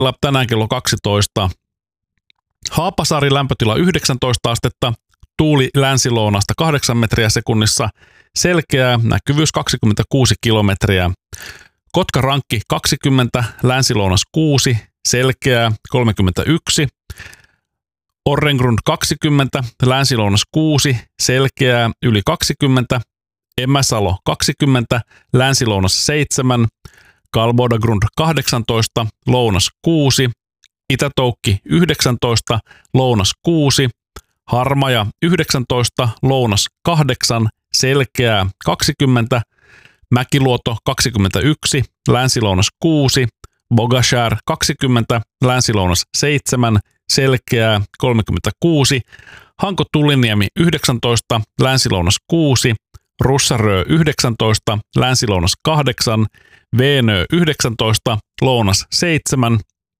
tänään kello 12. Haapasaari lämpötila 19 astetta, tuuli länsilounasta 8 metriä sekunnissa, selkeää, näkyvyys 26 kilometriä. Kotka-Rankki 20, länsilounas 6, selkeää 31. Orrengrund 20, länsilounas 6, selkeää yli 20. Emäsalo 20, länsilounas 7. Kalbodagrund 18, lounas 6. Itätoukki 19, lounas 6. Harmaja 19, lounas 8, selkeää 20. Mäkiluoto 21, länsilounas 6. Bogashär 20, länsilounas 7, selkeää 36. Hanko-Tulliniemi 19, länsilounas 6. Russarö 19, länsilounas 8. Veenö 19, lounas 7.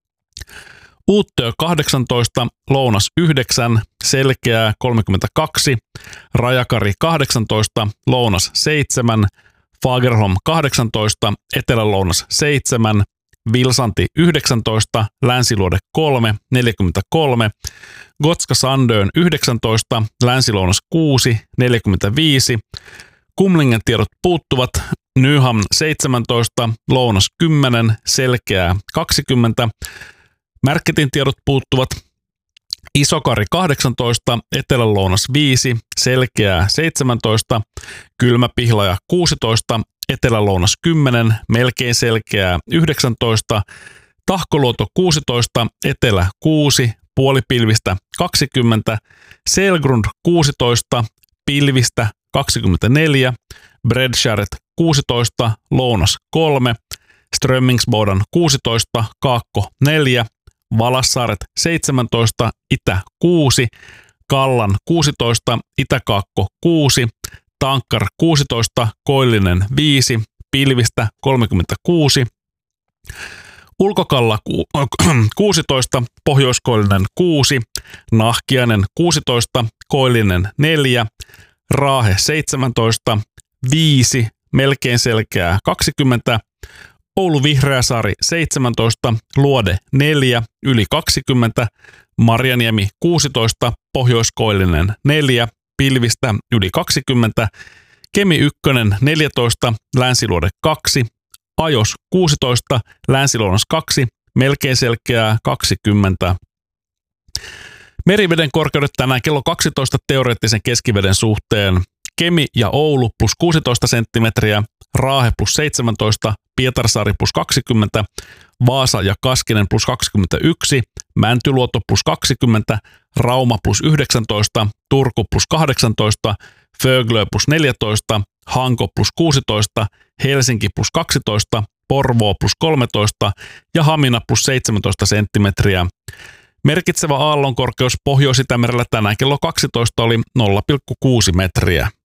Uuttöö 18, lounas 9, selkeää 32. Rajakari 18, lounas 7. Fagerholm 18, etelälounas 7. Vilsanti 19, länsiluode 3, 43. Gotska-Sandön 19, länsilounas 6, 45. Kumlingen tiedot puuttuvat. Nyhamn 17, lounas 10, selkeää 20. Märketin tiedot puuttuvat. Isokari 18, etelälounas 5, selkeää 17. Kylmäpihlaja 16, etelälounas 10, melkein selkeää 19. Tahkoluoto 16, etelä 6, puolipilvistä 20. Selgrund 16, pilvistä 24. Bredskäret 16, lounas 3. Strömmingsbodan 16, kaakko 4. Valassaaret 17, itä 6. Kallan 16, itäkaakko 6. Tankkar 16, koillinen 5. Pilvistä 36. Ulkokalla 16, pohjoiskoillinen 6. Nahkiainen 16, koillinen 4. Raahe 17, 5, melkein selkeää 20. Oulu Vihreäsaari 17, Luode 4, yli 20. Marjaniemi 16, pohjoiskoillinen 4, pilvistä yli 20. Kemi 1, 14, länsiluode 2. Ajos 16, länsilounas 2, melkein selkeää 20. Meriveden korkeudet tänään kello 12 teoreettisen keskiveden suhteen. Kemi ja Oulu plus 16 senttimetriä, Raahe plus 17, Pietarsaari plus 20, Vaasa ja Kaskinen plus 21, Mäntyluoto plus 20, Rauma plus 19, Turku plus 18, Föglö plus 14, Hanko plus 16, Helsinki plus 12, Porvoo plus 13 ja Hamina plus 17 senttimetriä. Merkitsevä aallonkorkeus Pohjois-Itämerellä tänään kello 12 oli 0,6 metriä.